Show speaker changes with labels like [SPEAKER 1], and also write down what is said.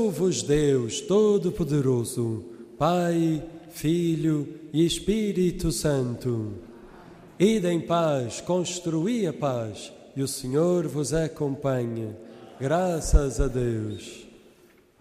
[SPEAKER 1] Abençoe-vos Deus Todo-Poderoso, Pai, Filho e Espírito Santo. Ide em paz, construí a paz, e o Senhor vos acompanhe. Graças a Deus.